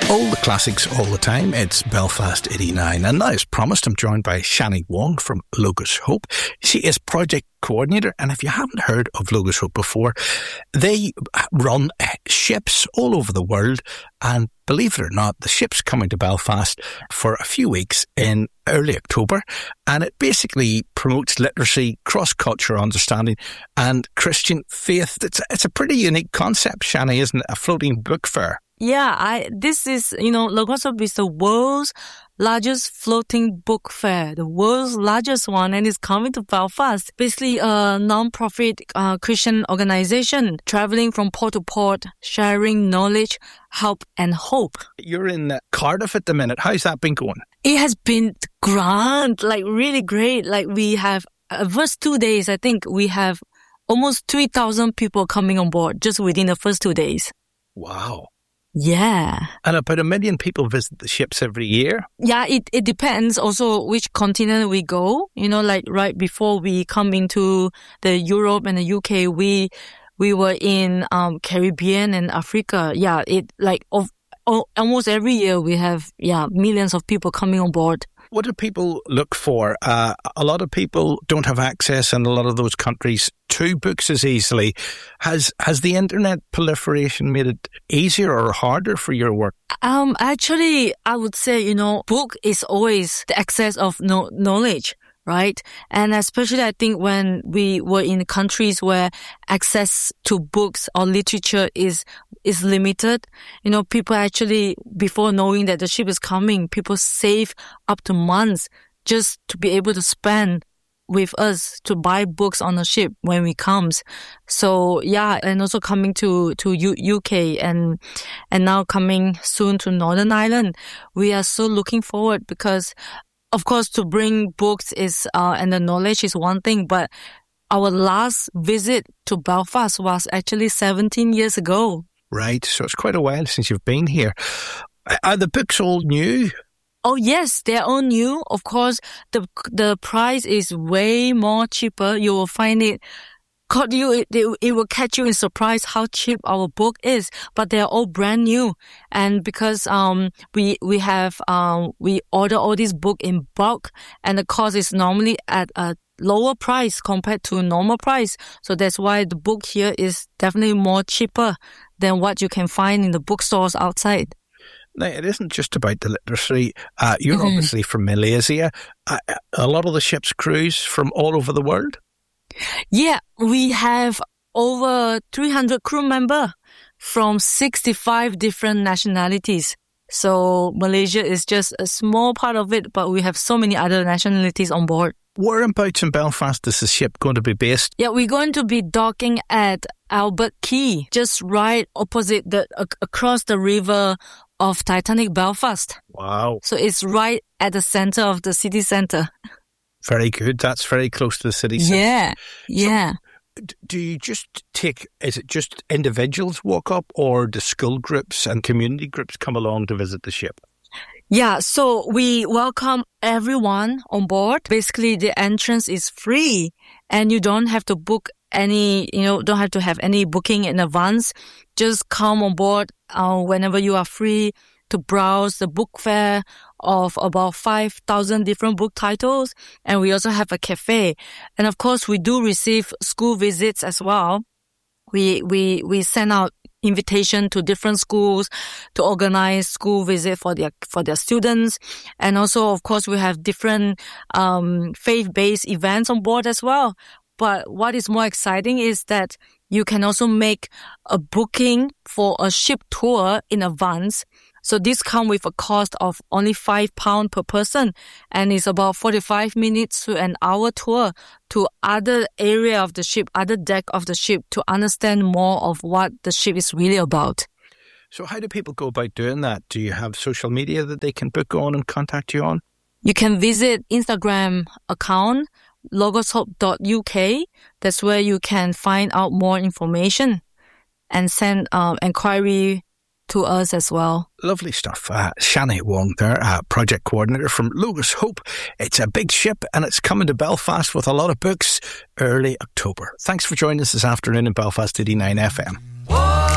All the classics all the time. It's Belfast 89. And now, as promised, I'm joined by Shani Wong from Logos Hope. She is project coordinator. And if you haven't heard of Logos Hope before, they run ships all over the world. And believe it or not, the ship's coming to Belfast for a few weeks in early October. And it basically promotes literacy, cross-cultural understanding and Christian faith. It's a pretty unique concept, Shani, isn't it? A floating book fair. Yeah, this is, Logos Hope is the world's largest floating book fair, the world's largest one, and it's coming to Belfast. Basically, a non-profit Christian organization traveling from port to port, sharing knowledge, help, and hope. You're in Cardiff at the minute. How's that been going? It has been grand, really great. We have, first 2 days, I think we have almost 3,000 people coming on board just within the first 2 days. Wow. Yeah. And about 1 million people visit the ships every year? Yeah, it depends also which continent we go. Right before we come into the Europe and the UK, we were in Caribbean and Africa. Yeah, almost every year we have millions of people coming on board. What do people look for? A lot of people don't have access in a lot of those countries to books as easily. Has the internet proliferation made it easier or harder for your work? Actually, I would say, book is always the access of knowledge, right? And especially I think when we were in countries where access to books or literature is limited, people actually, before knowing that the ship is coming, people save up to months just to be able to spend with us to buy books on the ship when we comes. So yeah, and also coming to UK and now coming soon to Northern Ireland, we are so looking forward because of course to bring books is and the knowledge is one thing, but our last visit to Belfast was actually 17 years ago. Right, so it's quite a while since you've been here. Are the books all new? Oh yes, they're all new. Of course, the price is way more cheaper. You will find it will catch you in surprise how cheap our book is. But they're all brand new, and because we order all these books in bulk, and the cost is normally at a lower price compared to normal price. So that's why the book here is definitely more cheaper than what you can find in the bookstores outside. Now, it isn't just about the literacy. You're obviously from Malaysia. A lot of the ship's crews from all over the world? Yeah, we have over 300 crew members from 65 different nationalities. So Malaysia is just a small part of it, but we have so many other nationalities on board. Whereabouts in Belfast is the ship going to be based? Yeah, we're going to be docking at Albert Quay, just right opposite across the river of Titanic Belfast. Wow. So it's right at the center of the city center. Very good. That's very close to the city center. Yeah. So, do you just is it just individuals walk up, or do school groups and community groups come along to visit the ship? Yeah, so we welcome everyone on board. Basically, the entrance is free and you don't have to book don't have to have any booking in advance. Just come on board whenever you are free to browse the book fair of about 5,000 different book titles. And we also have a cafe. And of course, we do receive school visits as well. We send out invitation to different schools to organize school visit for their students. And also, of course, we have different faith-based events on board as well. But what is more exciting is that you can also make a booking for a ship tour in advance. So this comes with a cost of only £5 per person, and it's about 45 minutes to an hour tour to other area of the ship, other deck of the ship, to understand more of what the ship is really about. So how do people go about doing that? Do you have social media that they can book on and contact you on? You can visit Instagram account, logoshope.uk. That's where you can find out more information and send inquiry to us as well. Lovely stuff. Shani Wong there, project coordinator from Logos Hope. It's a big ship and it's coming to Belfast with a lot of books early October. Thanks for joining us this afternoon in Belfast 89 FM.